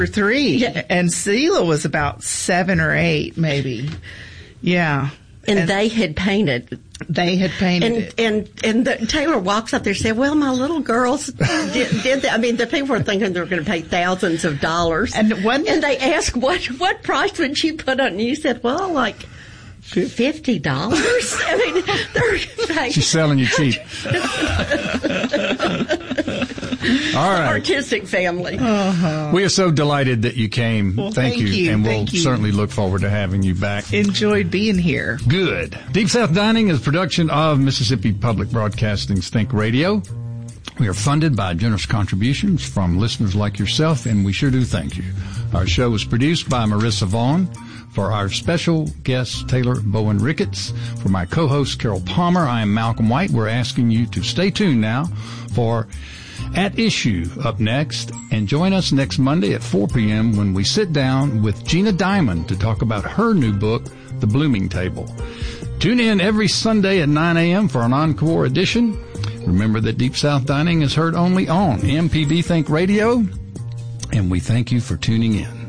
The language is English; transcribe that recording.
3. Yeah. And Seela was about 7 or 8, maybe. Yeah. And they had painted. They had painted it. And Taylor walks up there and said, well, my little girls did that. I mean, the people were thinking they were going to pay thousands of dollars. And they asked, what price would she put on? And you said, well, like $50. I mean, they're she's selling you cheap. All right. Artistic family. We are so delighted that you came. Well, thank you. And we'll Thank you. certainly look forward to having you back. Enjoyed being here. Good. Deep South Dining is a production of Mississippi Public Broadcasting's Think Radio. We are funded by generous contributions from listeners like yourself, and we sure do thank you. Our show was produced by Marissa Vaughn. For our special guest, Taylor Bowen Ricketts. For my co-host, Carol Palmer, I am Malcolm White. We're asking you to stay tuned now for At Issue up next. And join us next Monday at 4 p.m. when we sit down with Gina Diamond to talk about her new book, The Blooming Table. Tune in every Sunday at 9 a.m. for an encore edition. Remember that Deep South Dining is heard only on MPB Think Radio. And we thank you for tuning in.